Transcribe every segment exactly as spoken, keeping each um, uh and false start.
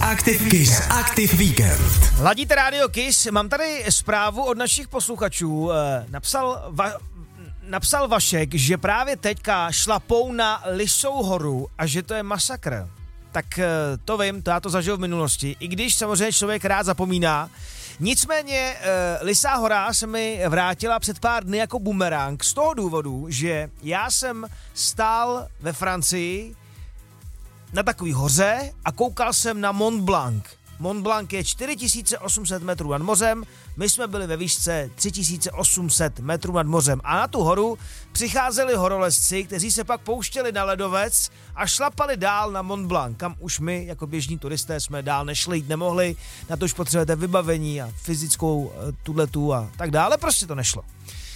Aktiv Kiss, Aktiv Víkend. Ladíte rádio Kiss, mám tady zprávu od našich posluchačů. Napsal, va, napsal Vašek, že právě teďka šlapou na Lisou horu a že to je masakr. Tak to vím, to já to zažil v minulosti, i když samozřejmě člověk rád zapomíná. Nicméně Lisá hora se mi vrátila před pár dny jako bumerang z toho důvodu, že já jsem stál ve Francii na takový hoře a koukal jsem na Mont Blanc. Mont Blanc je čtyři tisíce osm set metrů nad mořem, my jsme byli ve výšce tři tisíce osm set metrů nad mořem a na tu horu přicházeli horolezci, kteří se pak pouštěli na ledovec a šlapali dál na Mont Blanc, kam už my jako běžní turisté jsme dál nešli, jít nemohli, na to už potřebujete vybavení a fyzickou tuhletu a tak dále, prostě to nešlo.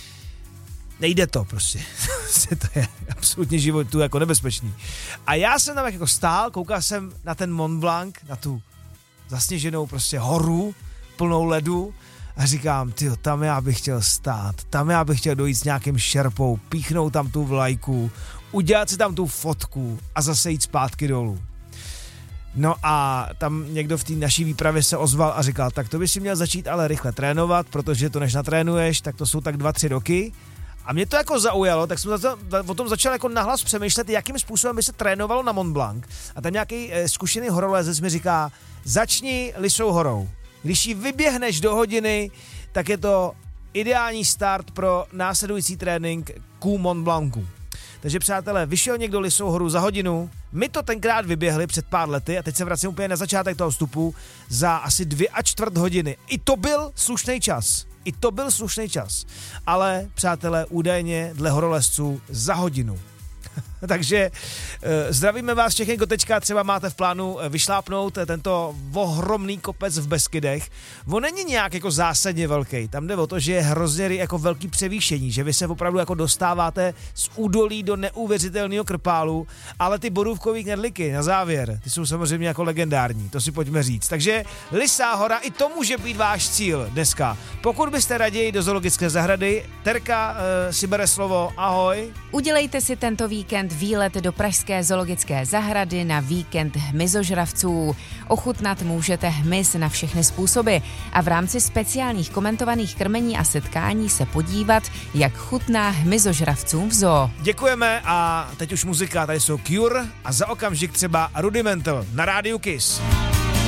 Nejde to prostě, to je absolutně životu jako nebezpečný. A já jsem tam jako stál, koukal jsem na ten Mont Blanc, na tu zasněženou prostě horu, plnou ledu a říkám, tyjo, tam já bych chtěl stát, tam já bych chtěl dojít s nějakým šerpou, píchnout tam tu vlajku, udělat si tam tu fotku a zase jít zpátky dolů. No a tam někdo v té naší výpravě se ozval a říkal, tak to by si měl začít ale rychle trénovat, protože to než natrénuješ, tak to jsou tak dva, tři roky. A mě to jako zaujalo, tak jsem o tom začal jako nahlas přemýšlet, jakým způsobem by se trénovalo na Mont Blanc. A tam nějaký e, zkušený horolezec mi říká, začni Lisou horou. Když ji vyběhneš do hodiny, tak je to ideální start pro následující trénink ku Mont Blancu. Takže přátelé, vyšel někdo Lisou horu za hodinu, my to tenkrát vyběhli před pár lety a teď se vracím úplně na začátek toho vstupu za asi dvě a čtvrt hodiny. I to byl slušný čas. I to byl slušný čas. Ale, přátelé, údajně dle horolezců za hodinu. Takže e, zdravíme vás všechny, kdo teďka třeba máte v plánu vyšlápnout tento ohromný kopec v Beskydech. On není nějak jako zásadně velký. Tam jde o to, že je hrozně jako velký převýšení, že vy se opravdu jako dostáváte z údolí do neuvěřitelného krpálu, ale ty borůvkový knedliky na závěr, ty jsou samozřejmě jako legendární, to si pojďme říct. Takže Lisá hora, i to může být váš cíl dneska. Pokud byste raději do zoologické zahrady, Terka e, si bere slovo, ahoj. Udělejte si tento víkend výlet do pražské zoologické zahrady na víkend hmyzožravců. Ochutnat můžete hmyz na všechny způsoby a v rámci speciálních komentovaných krmení a setkání se podívat, jak chutná hmyzožravcům v zoo. Děkujeme a teď už muzika, tady jsou Cure a za okamžik třeba Rudimental na rádiu Kiss.